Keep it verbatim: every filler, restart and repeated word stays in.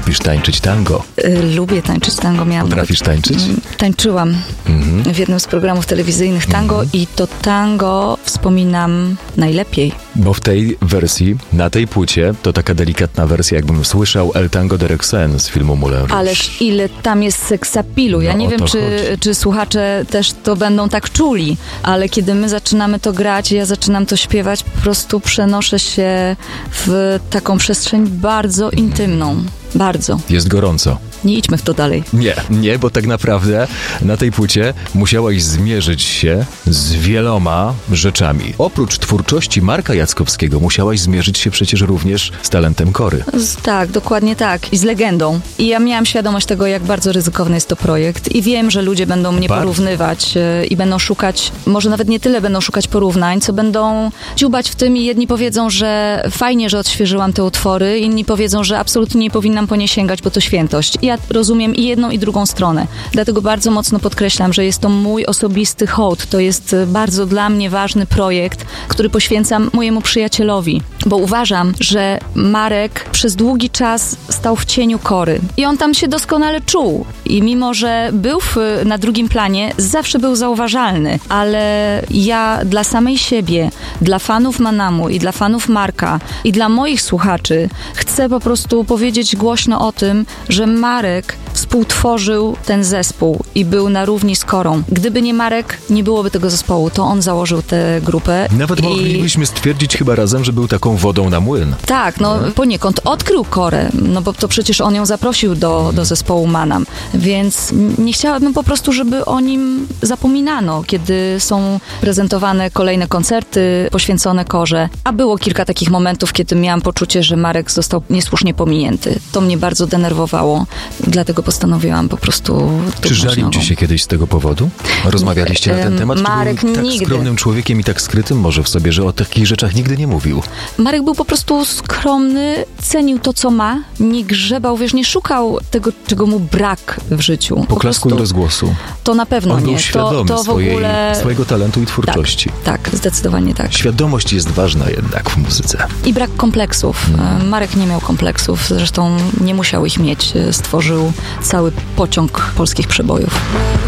Lubisz tańczyć tango? Y, lubię tańczyć tango. Miałam Potrafisz nawet, tańczyć? y, tańczyłam Mhm. w jednym z programów telewizyjnych tango Mhm. i to tango wspominam najlepiej. Bo w tej wersji, na tej płycie, to taka delikatna wersja, jakbym słyszał El Tango de Roxanne z filmu Moulin Rouge. Ależ ile tam jest seksapilu. Ja No, nie o wiem, to czy, chodzi. czy słuchacze też to będą tak czuli, ale kiedy my zaczynamy to grać, ja zaczynam to śpiewać, po prostu przenoszę się w taką przestrzeń bardzo intymną. Bardzo. Jest gorąco. Nie idźmy w to dalej. Nie, nie, bo tak naprawdę na tej płycie musiałaś zmierzyć się z wieloma rzeczami. Oprócz twórczości Marka Jackowskiego musiałaś zmierzyć się przecież również z talentem Kory. Z, tak, dokładnie tak. I z legendą. I ja miałam świadomość tego, jak bardzo ryzykowny jest to projekt. I wiem, że ludzie będą mnie Bardzo. porównywać yy, i będą szukać, może nawet nie tyle będą szukać porównań, co będą dziubać w tym i jedni powiedzą, że fajnie, że odświeżyłam te utwory, inni powiedzą, że absolutnie nie powinnam po nie sięgać, bo to świętość. I ja rozumiem i jedną, i drugą stronę. Dlatego bardzo mocno podkreślam, że jest to mój osobisty hołd. To jest bardzo dla mnie ważny projekt, który poświęcam mojemu przyjacielowi, bo uważam, że Marek przez długi czas stał w cieniu Kory i on tam się doskonale czuł. I mimo, że był w, na drugim planie, zawsze był zauważalny, ale ja dla samej siebie, dla fanów Manamu i dla fanów Marka i dla moich słuchaczy chcę po prostu powiedzieć głośno o tym, że Marek współtworzył ten zespół i był na równi z Korą. Gdyby nie Marek, nie byłoby tego zespołu. To on założył tę grupę. Nawet i... moglibyśmy stwierdzić chyba razem, że był taką wodą na młyn. Tak, no poniekąd odkrył Korę, no bo to przecież on ją zaprosił do, do zespołu Manam, więc nie chciałabym po prostu, żeby o nim zapominano, kiedy są prezentowane kolejne koncerty poświęcone Korze, a było kilka takich momentów, kiedy miałam poczucie, że Marek został niesłusznie pominięty. To mnie bardzo denerwowało, dlatego postanowiłam po prostu... Czy żalił ci się kiedyś z tego powodu? Rozmawialiście na ten temat? Czy Marek był tak nigdy. skromnym człowiekiem i tak skrytym może w sobie, że o takich rzeczach nigdy nie mówił? Marek był po prostu skromny, cenił to, co ma, nie grzebał, wiesz, nie szukał tego, czego mu brak w życiu. Po Poklasku i prostu rozgłosu. to na pewno On nie. był świadomy to, to w swojej, ogóle... swojego talentu i twórczości. Tak, tak, zdecydowanie tak. Świadomość jest ważna jednak w muzyce. I brak kompleksów. Hmm. Marek nie miał kompleksów, zresztą nie musiał ich mieć. Stworzył cały pociąg polskich przebojów.